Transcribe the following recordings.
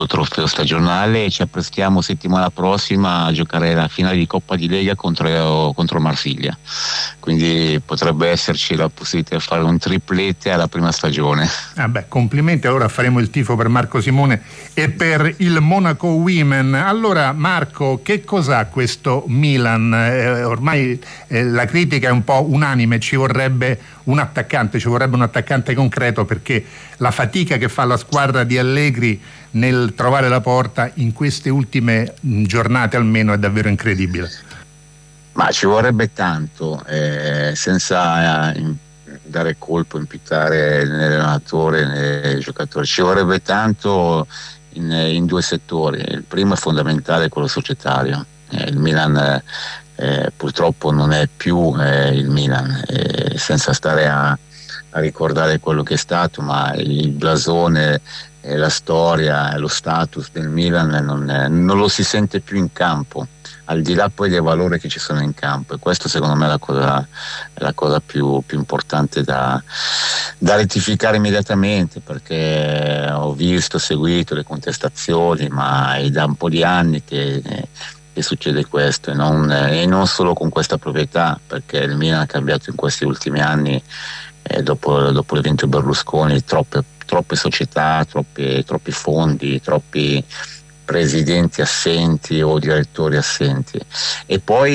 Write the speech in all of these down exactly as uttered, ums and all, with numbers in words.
trofeo stagionale, e ci apprestiamo settimana prossima a giocare la finale di Coppa di Lega contro, contro Marsiglia, quindi potrebbe esserci la possibilità di fare un triplete alla prima stagione. Ah beh, complimenti, allora faremo il tifo per Marco Simone e per il Monaco Women. Allora Marco, che cos'ha questo Milan? Eh, ormai eh, la critica è un po' unanime, ci vorrebbe un attaccante, ci vorrebbe un attaccante concreto, perché la fatica che fa la squadra di Allegri nel trovare la porta in queste ultime giornate almeno è davvero incredibile. Ma ci vorrebbe tanto, eh, senza eh, dare colpo, imputare nell'allenatore, nei giocatori, ci vorrebbe tanto in, in due settori. Il primo è fondamentale, quello societario. Eh, il Milan eh, purtroppo non è più eh, il Milan, eh, senza stare a, a ricordare quello che è stato, ma il blasone, eh, la storia, lo status del Milan non, eh, non lo si sente più in campo, al di là poi dei valori che ci sono in campo, e questo secondo me è la cosa, è la cosa più, più importante da, da rettificare immediatamente, perché ho visto, seguito le contestazioni, ma è da un po' di anni che, che succede questo, e non, e non solo con questa proprietà, perché il Milan ha cambiato in questi ultimi anni, eh, dopo, dopo l'evento Berlusconi, troppe, troppe società, troppi, troppi fondi, troppi presidenti assenti o direttori assenti. E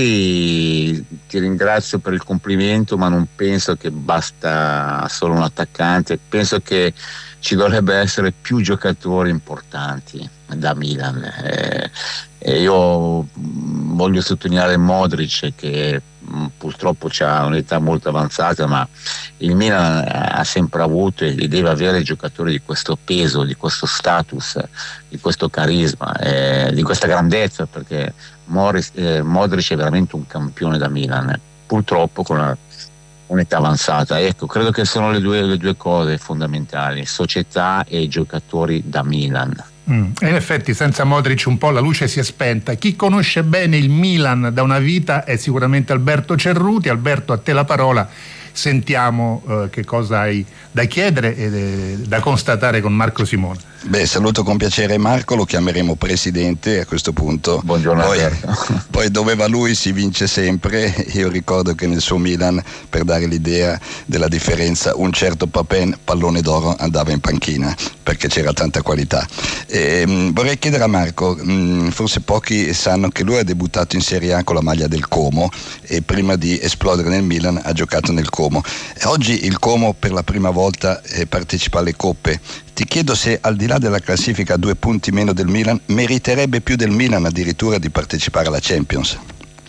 poi ti ringrazio per il complimento, ma non penso che basta solo un attaccante, penso che ci dovrebbe essere più giocatori importanti da Milan, eh, e io voglio sottolineare Modric, che purtroppo ha un'età molto avanzata, ma il Milan ha sempre avuto e deve avere giocatori di questo peso, di questo status, di questo carisma, eh, di questa grandezza, perché Morris, eh, Modric è veramente un campione da Milan, eh, purtroppo con una, un'età avanzata. Ecco, credo che sono le due, le due cose fondamentali: società e giocatori da Milan. Mm. E in effetti senza Modric un po' la luce si è spenta. Chi conosce bene il Milan da una vita è sicuramente Alberto Cerruti. Alberto, a te la parola, sentiamo eh, che cosa hai da chiedere e eh, da constatare con Marco Simone. Beh, saluto con piacere Marco, lo chiameremo presidente a questo punto. Buongiorno poi, Alberto. Poi dove va lui si vince sempre. Io ricordo che nel suo Milan, per dare l'idea della differenza, un certo Papin, pallone d'oro, andava in panchina perché c'era tanta qualità. E, mh, vorrei chiedere a Marco, mh, forse pochi sanno che lui ha debuttato in Serie A con la maglia del Como e prima di esplodere nel Milan ha giocato nel Como. E oggi il Como per la prima volta eh, partecipa alle coppe. Ti chiedo se, al di là della classifica a due punti meno del Milan, meriterebbe più del Milan addirittura di partecipare alla Champions.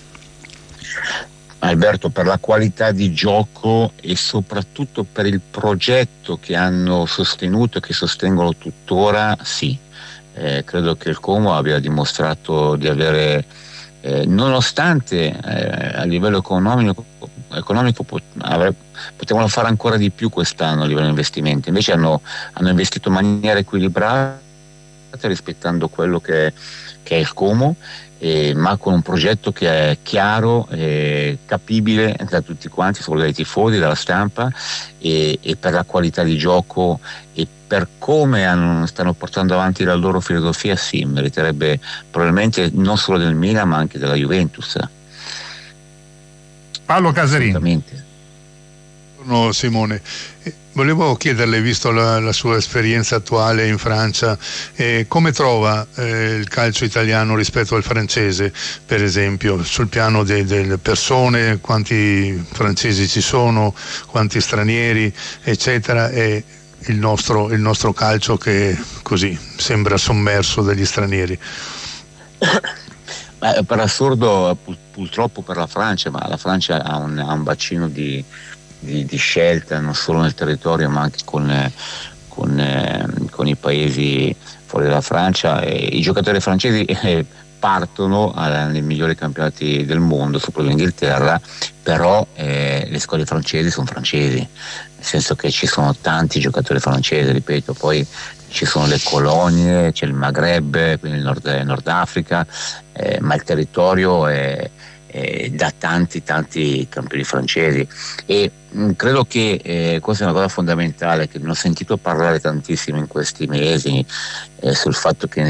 Alberto, per la qualità di gioco e soprattutto per il progetto che hanno sostenuto e che sostengono tuttora, sì. Eh, credo che il Como abbia dimostrato di avere, eh, nonostante eh, a livello economico, economico pot- avre- potevano fare ancora di più quest'anno a livello di investimenti, invece hanno, hanno investito in maniera equilibrata, rispettando quello che, che è il Como, eh, ma con un progetto che è chiaro e capibile da tutti quanti, soprattutto dai tifosi, dalla stampa, e, e per la qualità di gioco e per come hanno, stanno portando avanti la loro filosofia, sì, meriterebbe probabilmente non solo del Milan ma anche della Juventus. Paolo Casarini. No, Simone, volevo chiederle, visto la, la sua esperienza attuale in Francia, eh, come trova eh, il calcio italiano rispetto al francese, per esempio, sul piano de, delle persone, quanti francesi ci sono, quanti stranieri, eccetera, e il nostro, il nostro calcio che così sembra sommerso dagli stranieri. Beh, per assurdo, purtroppo per la Francia, ma la Francia ha un, ha un bacino di, di, di scelta non solo nel territorio ma anche con, con, eh, con i paesi fuori dalla Francia, e i giocatori francesi eh, partono a, nei migliori campionati del mondo, soprattutto in Inghilterra, però eh, le scuole francesi sono francesi, nel senso che ci sono tanti giocatori francesi, ripeto, poi ci sono le colonie, c'è il Maghreb, quindi il Nord, Nord Africa, eh, ma il territorio è, è da tanti tanti campioni francesi, e mh, credo che eh, questa è una cosa fondamentale che ne ho sentito parlare tantissimo in questi mesi, eh, sul fatto che